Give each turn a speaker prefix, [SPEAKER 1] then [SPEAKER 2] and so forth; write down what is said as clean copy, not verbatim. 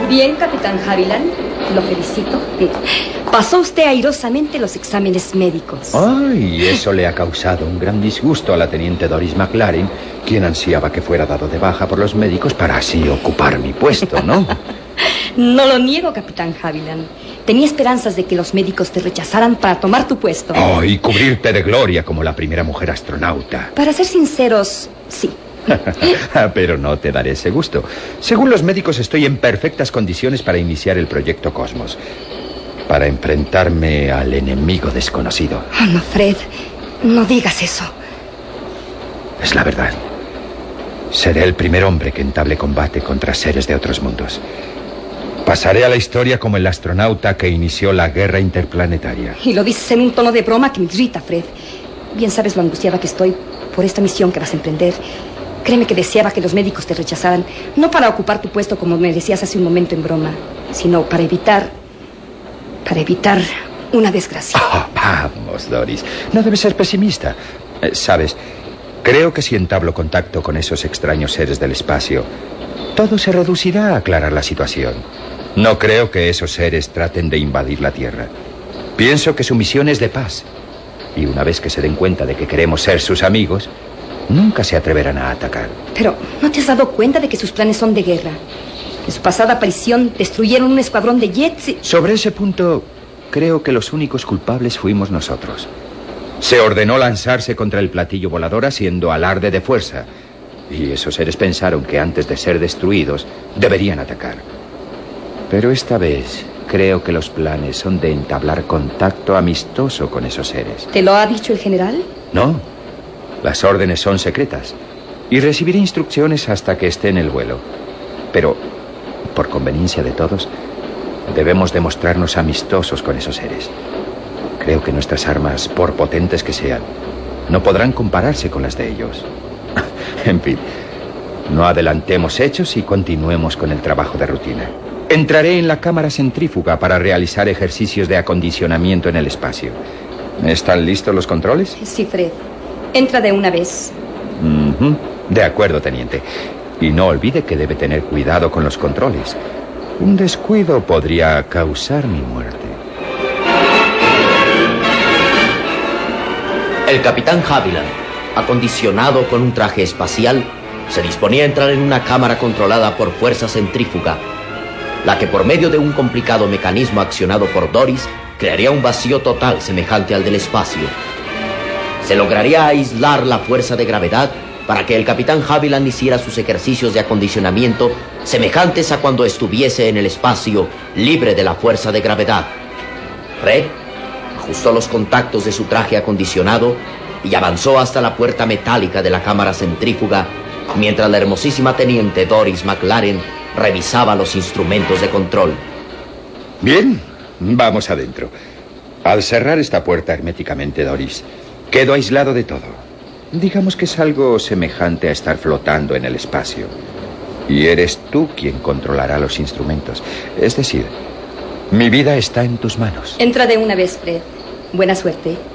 [SPEAKER 1] Bien, capitán Haviland, lo felicito. Pasó usted airosamente los exámenes médicos.
[SPEAKER 2] Ay, eso le ha causado un gran disgusto a la teniente Doris McLaren, quien ansiaba que fuera dado de baja por los médicos para así ocupar mi puesto, ¿no?
[SPEAKER 1] No lo niego, capitán Haviland. Tenía esperanzas de que los médicos te rechazaran para tomar tu puesto.
[SPEAKER 2] Oh, y cubrirte de gloria como la primera mujer astronauta.
[SPEAKER 1] Para ser sinceros, sí.
[SPEAKER 2] Pero no te daré ese gusto. Según los médicos, estoy en perfectas condiciones para iniciar el proyecto Cosmos. Para enfrentarme al enemigo desconocido.
[SPEAKER 1] Oh, no, Fred, no digas eso.
[SPEAKER 2] Es la verdad. Seré el primer hombre que entable combate contra seres de otros mundos. Pasaré a la historia como el astronauta que inició la guerra interplanetaria.
[SPEAKER 1] Y lo dices en un tono de broma que me irrita, Fred. Bien sabes lo angustiada que estoy por esta misión que vas a emprender. Créeme que deseaba que los médicos te rechazaran, no para ocupar tu puesto como me decías hace un momento en broma, sino para evitar una desgracia.
[SPEAKER 2] Oh, vamos, Doris, no debes ser pesimista. Sabes, creo que si entablo contacto con esos extraños seres del espacio, todo se reducirá a aclarar la situación. No creo que esos seres traten de invadir la Tierra. Pienso que su misión es de paz. Y una vez que se den cuenta de que queremos ser sus amigos, nunca se atreverán a atacar.
[SPEAKER 1] Pero, ¿no te has dado cuenta de que sus planes son de guerra? En su pasada aparición destruyeron un escuadrón de jets y...
[SPEAKER 2] Sobre ese punto, creo que los únicos culpables fuimos nosotros. Se ordenó lanzarse contra el platillo volador haciendo alarde de fuerza. Y esos seres pensaron que antes de ser destruidos, deberían atacar. Pero esta vez, creo que los planes son de entablar contacto amistoso con esos seres.
[SPEAKER 1] ¿Te lo ha dicho el general?
[SPEAKER 2] No. Las órdenes son secretas. Y recibiré instrucciones hasta que esté en el vuelo. Pero, por conveniencia de todos, debemos demostrarnos amistosos con esos seres. Creo que nuestras armas, por potentes que sean, no podrán compararse con las de ellos. En fin, no adelantemos hechos y continuemos con el trabajo de rutina. Entraré en la cámara centrífuga para realizar ejercicios de acondicionamiento en el espacio. ¿Están listos los controles?
[SPEAKER 1] Sí, Fred. Entra de una vez.
[SPEAKER 2] De acuerdo, teniente. Y no olvide que debe tener cuidado con los controles. Un descuido podría causar mi muerte.
[SPEAKER 3] El capitán Haviland, acondicionado con un traje espacial, se disponía a entrar en una cámara controlada por fuerza centrífuga, la que por medio de un complicado mecanismo accionado por Doris crearía un vacío total semejante al del espacio. Se lograría aislar la fuerza de gravedad para que el capitán Haviland hiciera sus ejercicios de acondicionamiento semejantes a cuando estuviese en el espacio libre de la fuerza de gravedad. Fred ajustó los contactos de su traje acondicionado y avanzó hasta la puerta metálica de la cámara centrífuga, mientras la hermosísima teniente Doris McLaren revisaba los instrumentos de control.
[SPEAKER 2] Bien, vamos adentro. Al cerrar esta puerta herméticamente, Doris, quedo aislado de todo. Digamos que es algo semejante a estar flotando en el espacio. Y eres tú quien controlará los instrumentos. Es decir, mi vida está en tus manos.
[SPEAKER 1] Entra de una vez, Fred. Buena suerte.